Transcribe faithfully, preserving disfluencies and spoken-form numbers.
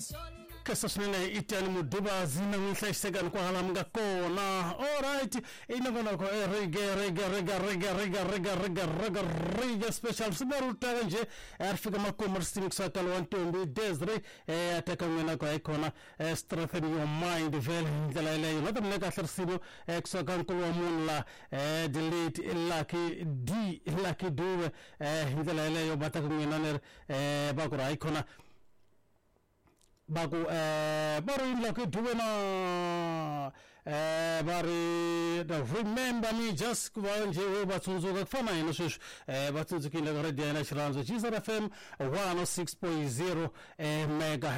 Kasasnene itani muduba zina ngihlayiseka kwala mngakona. All right, inongona ko rega rega rega rega rega rega rega rega rega special sibaruta nje arfika makomar stimik sakal wantombi Desre ataka ngena ko ikona strengthen your mind vel dalale yoda mleka tharsibo eksokan ko munla delete lucky d lucky do dalale yo bataka ngena ner bakura ikona baku eh bari lucky do na eh bari remember me just kwanje batunzo kufana ino shush eh batunzo kinga radio na shiranzo Jizara F M one oh six point zero mega